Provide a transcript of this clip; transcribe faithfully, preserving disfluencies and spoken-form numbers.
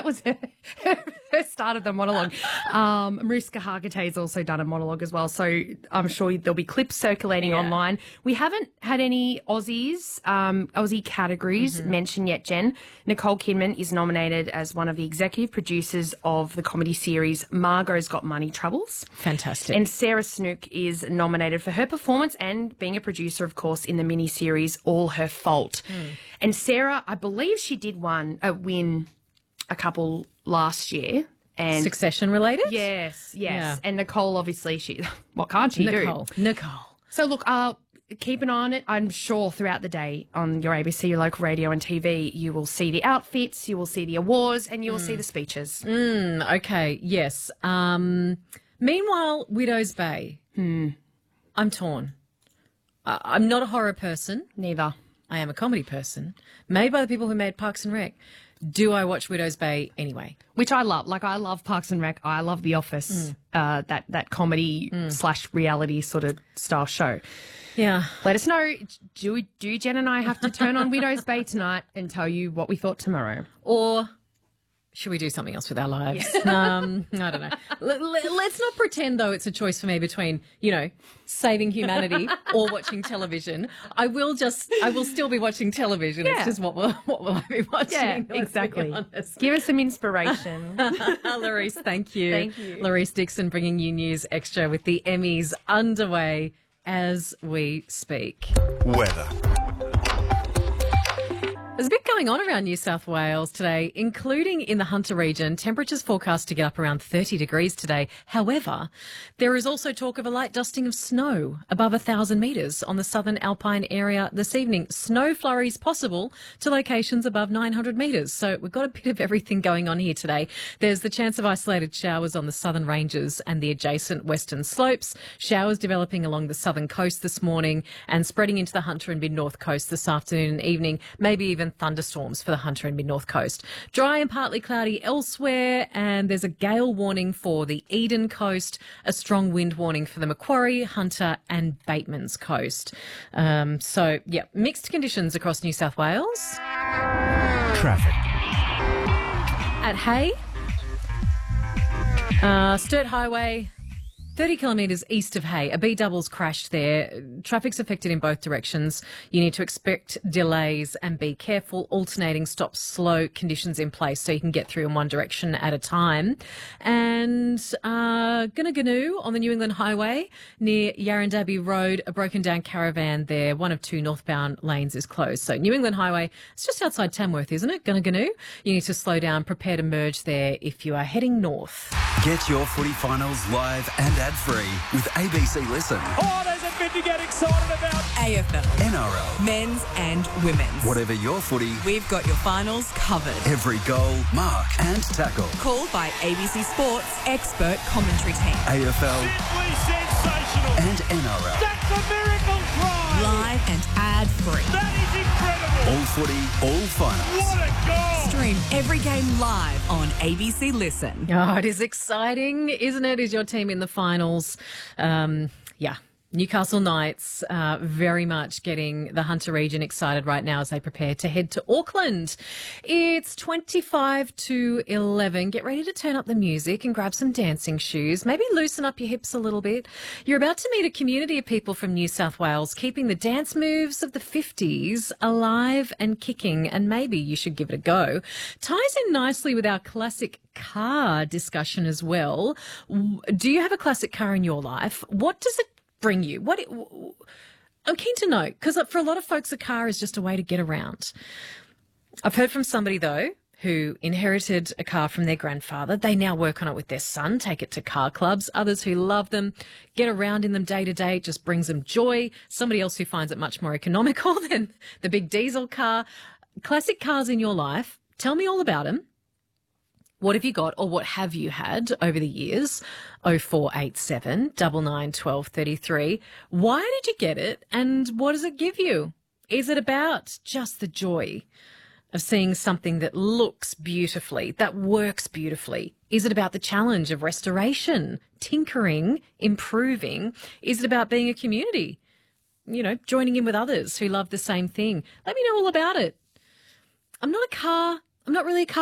was her, her start of the monologue. Um, Mariska Hargitay has also done a monologue as well, so I'm sure there'll be clips circulating Yeah. online. We haven't had any Aussies, um, Aussie categories Mm-hmm. mentioned yet, Jen. Nicole Kidman is nominated as one of the executive producers of the comedy series Margot's Got Money Troubles. Fantastic. And Sarah Snook is nominated for her performance and being a producer, of course, in the miniseries All Her Fault. Mm. And Sarah, I believe she did one uh, win a couple last year. And Succession related? yes, yes. Yeah. And Nicole, obviously, she what can't she Nicole. do? Nicole. So look, uh, keep an eye on it. I'm sure throughout the day on your A B C, your local radio and T V, you will see the outfits, you will see the awards, and you will see the speeches. Mm, okay, yes. Um, meanwhile, Widow's Bay. Hmm. I'm torn. I- I'm not a horror person. Neither. I am a comedy person, made by the people who made Parks and Rec. Do I watch Widow's Bay anyway? Which I love. Like, I love Parks and Rec. I love The Office, uh, that, that comedy slash reality sort of style show. Yeah. Let us know. Do, do Jen and I have to turn on Widow's Bay tonight and tell you what we thought tomorrow? Or should we do something else with our lives? Um, I don't know. L- l- let's not pretend, though, it's a choice for me between, you know, saving humanity or watching television. I will just, I will still be watching television. Yeah. It's just what will, what will I be watching? Yeah, let's be exactly. honest. Give us some inspiration. Larice, thank you. Thank you. Larice Dixon bringing you News Extra with the Emmys underway as we speak. Weather. There's a bit going on around New South Wales today, including in the Hunter region. Temperatures forecast to get up around thirty degrees today. However, there is also talk of a light dusting of snow above one thousand metres on the southern alpine area this evening. Snow flurries possible to locations above nine hundred metres. So we've got a bit of everything going on here today. There's the chance of isolated showers on the southern ranges and the adjacent western slopes. Showers developing along the southern coast this morning and spreading into the Hunter and mid-north coast this afternoon and evening. Maybe even thunderstorms for the Hunter and mid-north coast. Dry and partly cloudy elsewhere, and there's a gale warning for the Eden coast, a strong wind warning for the Macquarie, Hunter and Bateman's coast. Um, so, yeah, mixed conditions across New South Wales. Traffic. At Hay, uh, Sturt Highway, thirty kilometres east of Hay, a B-doubles crashed there. Traffic's affected in both directions. You need to expect delays and be careful. Alternating stop-slow conditions in place so you can get through in one direction at a time. And uh, Gunnagunoo on the New England Highway near Yarrandaby Road, a broken-down caravan there. One of two northbound lanes is closed. So New England Highway, it's just outside Tamworth, isn't it? Gunnagunoo. You need to slow down, prepare to merge there if you are heading north. Get your footy finals live and ad-free with A B C Listen. Oh, there's a bit to get excited about. A F L, N R L. men's and women's. Whatever your footy, We've got your finals covered. every goal, mark and tackle. Called by A B C Sports expert commentary team. A F L Simply sensational. and N R L. That's a miracle try. Live and ad-free. That is incredible. All footy, all finals. What a goal. Stream every game live on A B C Listen. Oh, it is exciting, isn't it? Is your team in the finals? Um, yeah. Newcastle Knights uh, very much getting the Hunter region excited right now as they prepare to head to Auckland. It's twenty-five to eleven. Get ready to turn up the music and grab some dancing shoes. Maybe loosen up your hips a little bit. You're about to meet a community of people from New South Wales keeping the dance moves of the fifties alive and kicking, and maybe you should give it a go. Ties in nicely with our classic car discussion as well. Do you have a classic car in your life? What does it bring you? What it, I'm keen to know, because for a lot of folks, a car is just a way to get around. I've heard from somebody, though, who inherited a car from their grandfather. They now work on it with their son, take it to car clubs. Others who love them, get around in them day to day. It just brings them joy. Somebody else who finds it much more economical than the big diesel car. Classic cars in your life. Tell me all about them. What have you got, or what have you had over the years? oh four eight seven, nine nine, one two three three. Why did you get it, and what does it give you? Is it about just the joy of seeing something that looks beautifully, that works beautifully? Is it about the challenge of restoration, tinkering, improving? Is it about being a community? You know, joining in with others who love the same thing? Let me know all about it. I'm not a car, I'm not really a car